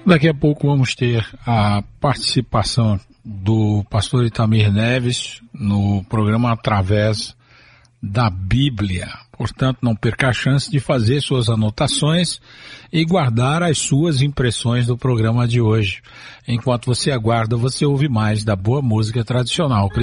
Daqui a pouco vamos ter a participação do pastor Itamir Neves no programa Através da Bíblia. Portanto, não perca a chance de fazer suas anotações e guardar as suas impressões do programa de hoje. Enquanto você aguarda, você ouve mais da boa música tradicional cristã.